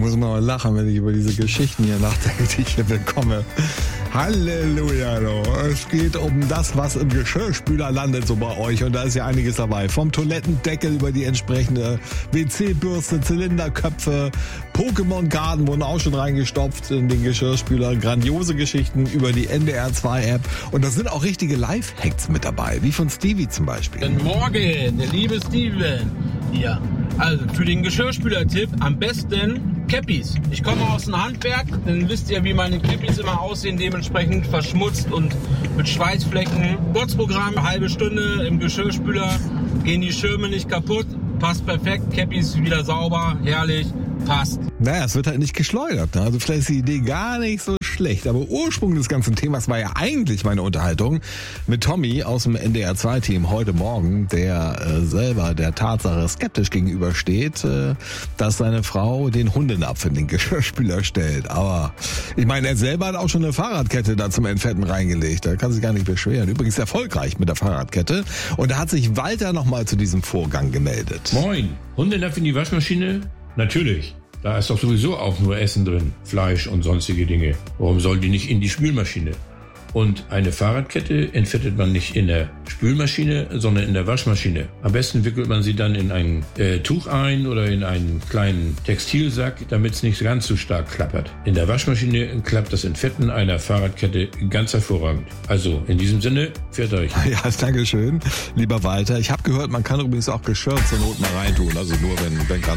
muss mal lachen, wenn ich über diese Geschichten hier nachdenke, die ich hier bekomme. Halleluja, es geht um das, was im Geschirrspüler landet so bei euch. Und da ist ja einiges dabei. Vom Toilettendeckel über die entsprechende WC-Bürste, Zylinderköpfe, Pokémon-Karten wurden auch schon reingestopft in den Geschirrspüler. Grandiose Geschichten über die NDR2-App. Und da sind auch richtige Lifehacks mit dabei, wie von Stevie zum Beispiel. Guten Morgen, der liebe Steven. Ja, also für den Geschirrspüler-Tipp am besten Cappies. Ich komme aus dem Handwerk, dann wisst ihr, wie meine Cappies immer aussehen, dementsprechend verschmutzt und mit Schweißflecken. Kurzprogramm, halbe Stunde im Geschirrspüler, gehen die Schirme nicht kaputt, passt perfekt, Cappies wieder sauber, herrlich, passt. Naja, es wird halt nicht geschleudert. Ne? Also vielleicht ist die Idee gar nicht so schlecht. Aber Ursprung des ganzen Themas war ja eigentlich meine Unterhaltung mit Tommy aus dem NDR2-Team heute Morgen, der selber der Tatsache skeptisch gegenübersteht, dass seine Frau den Hundenapf in den Geschirrspüler stellt. Aber ich meine, er selber hat auch schon eine Fahrradkette da zum Entfetten reingelegt. Da kann sich gar nicht beschweren. Übrigens erfolgreich mit der Fahrradkette. Und da hat sich Walter nochmal zu diesem Vorgang gemeldet. Moin, Hundenapf in die Waschmaschine? Natürlich. Da ist doch sowieso auch nur Essen drin, Fleisch und sonstige Dinge. Warum soll die nicht in die Spülmaschine? Und eine Fahrradkette entfettet man nicht in der Spülmaschine, sondern in der Waschmaschine. Am besten wickelt man sie dann in ein Tuch ein oder in einen kleinen Textilsack, damit es nicht ganz so stark klappert. In der Waschmaschine klappt das Entfetten einer Fahrradkette ganz hervorragend. Also in diesem Sinne, fährt euch. Ja, danke schön, lieber Walter. Ich habe gehört, man kann übrigens auch Geschirr zur Not mal reintun. Also nur wenn gerade